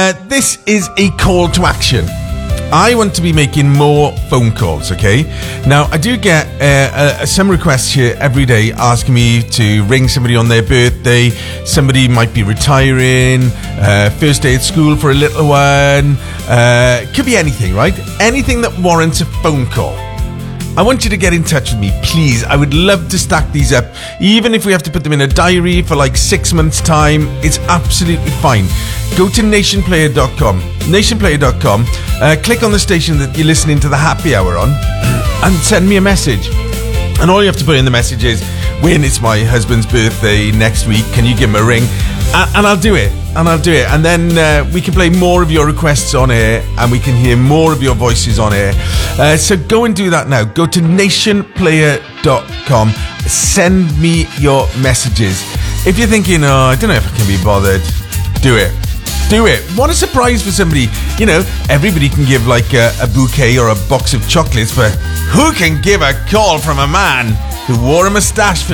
this is a call to action. I want to be making more phone calls, okay? Now, I do get some requests here every day asking me to ring somebody on their birthday. Somebody might be retiring, first day at school for a little one. Could be anything, right? Anything that warrants a phone call. I want you to get in touch with me, please. I would love to stack these up. Even if we have to put them in a diary for like 6 months' time, it's absolutely fine. Go to nationplayer.com. Nationplayer.com. Click on the station that you're listening to the happy hour on and send me a message. And all you have to put in the message is, when it's my husband's birthday next week, can you give him a ring? And I'll do it. And then we can play more of your requests on air, and we can hear more of your voices on air. So go and do that now. Go to nationplayer.com. Send me your messages. If you're thinking, I don't know if I can be bothered, do it. Do it. What a surprise for somebody. You know, everybody can give like a bouquet or a box of chocolates, but who can give a call from a man who wore a moustache for